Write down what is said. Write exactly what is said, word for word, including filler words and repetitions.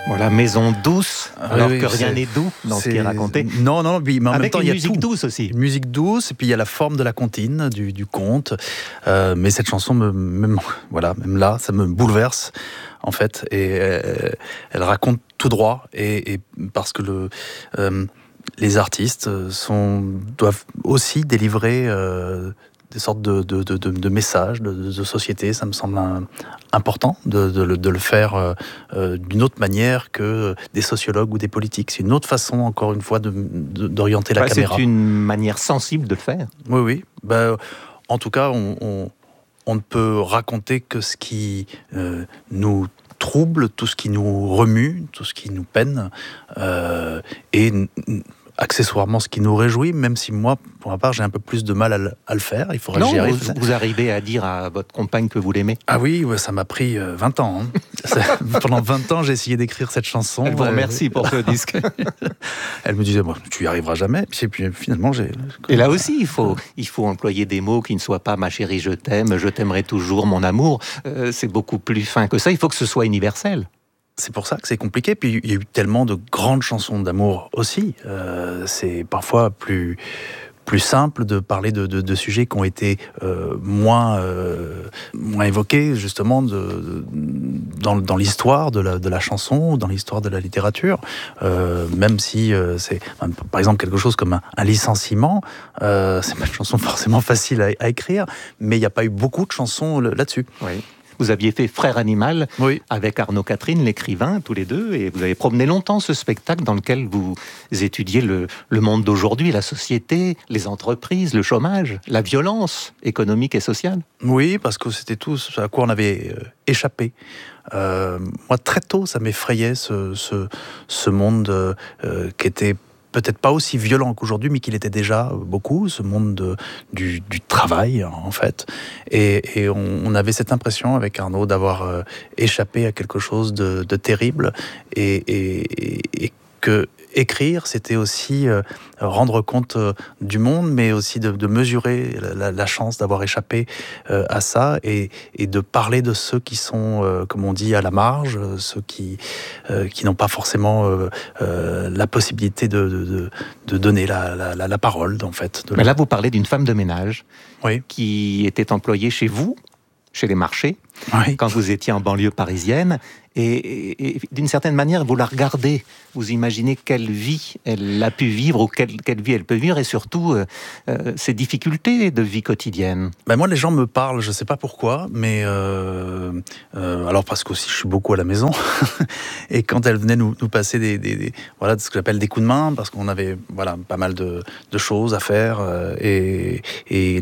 Voilà, maison douce, alors oui, oui, que rien n'est doux dans ce qui est raconté. Non, non, mais en Avec même temps, une il y a musique tout. douce aussi. Une musique douce, et puis il y a la forme de la comptine, du, du conte. Euh, mais cette chanson, me, même, voilà, même là, ça me bouleverse, en fait. Et elle, elle raconte tout droit, et, et parce que le... Euh, les artistes sont, doivent aussi délivrer euh, des sortes de, de, de, de messages de, de société. Ça me semble un, important de, de, de le faire euh, d'une autre manière que des sociologues ou des politiques. C'est une autre façon, encore une fois, de, de, d'orienter la bah, caméra. C'est une manière sensible de le faire. Oui, oui. Bah, en tout cas, on, on, on ne peut raconter que ce qui euh, nous trouble, tout ce qui nous remue, tout ce qui nous peine, euh, et accessoirement ce qui nous réjouit, même si moi, pour ma part, j'ai un peu plus de mal à le, à le faire. Il faudrait non, que j'y arrive. Vous, vous arrivez à dire à votre compagne que vous l'aimez? Ah oui, ça m'a pris vingt ans. Hein. Pendant vingt ans, j'ai essayé d'écrire cette chanson. Elle vous remercie pour ce disque. Elle me disait, bon, tu y arriveras jamais. Et puis finalement, j'ai... Et là aussi, il faut, il faut employer des mots qui ne soient pas « ma chérie, je t'aime »,« je t'aimerai toujours, mon amour euh, ». C'est beaucoup plus fin que ça. Il faut que ce soit universel. C'est pour ça que c'est compliqué. Puis il y a eu tellement de grandes chansons d'amour aussi. Euh, c'est parfois plus, plus simple de parler de, de, de sujets qui ont été euh, moins, euh, moins évoqués, justement, de, de, dans, dans l'histoire de la, de la chanson, dans l'histoire de la littérature. Euh, même si euh, c'est, par exemple, quelque chose comme un, un licenciement, euh, c'est pas une chanson forcément facile à, à écrire, mais il n'y a pas eu beaucoup de chansons là-dessus. Oui. Vous aviez fait Frère Animal oui. avec Arnaud Catherine, l'écrivain, tous les deux, et vous avez promené longtemps ce spectacle dans lequel vous étudiez le, le monde d'aujourd'hui, la société, les entreprises, le chômage, la violence économique et sociale. Oui, parce que c'était tout ce à quoi on avait échappé. Euh, moi, très tôt, ça m'effrayait, ce, ce, ce monde euh, qui était peut-être pas aussi violent qu'aujourd'hui, mais qu'il était déjà beaucoup, ce monde de, du, du travail, en fait. Et, et on, on avait cette impression, avec Arnaud, d'avoir euh, échappé à quelque chose de, de terrible, et, et, et que écrire, c'était aussi euh, rendre compte euh, du monde, mais aussi de, de mesurer la, la chance d'avoir échappé euh, à ça, et, et de parler de ceux qui sont, euh, comme on dit, à la marge, ceux qui, euh, qui n'ont pas forcément euh, euh, la possibilité de, de, de donner la, la, la, la parole, en fait. De mais là, vous parlez d'une femme de ménage oui. qui était employée chez vous, chez les marchés, oui. quand vous étiez en banlieue parisienne, et, et, et d'une certaine manière, vous la regardez, vous imaginez quelle vie elle a pu vivre, ou quelle, quelle vie elle peut vivre, et surtout euh, euh, ses difficultés de vie quotidienne. Ben moi, les gens me parlent, je ne sais pas pourquoi, mais euh, euh, alors parce qu'aussi je suis beaucoup à la maison, et quand elle venait nous, nous passer des, des, des voilà, ce que j'appelle des coups de main, parce qu'on avait voilà pas mal de, de choses à faire, euh, et, et